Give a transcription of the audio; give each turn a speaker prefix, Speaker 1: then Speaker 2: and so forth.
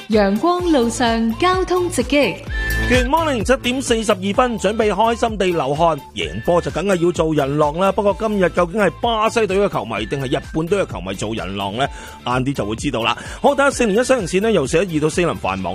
Speaker 1: 陽光路上交通直擊。
Speaker 2: Good morning， 7點42分，準備開心地流汗，贏波就梗係要做人浪啦。不過今日究竟係巴西隊嘅球迷定係日本隊嘅球迷做人浪呢？晏啲就會知道啦。好，睇下401雙人線呢，由412到4林繁忙。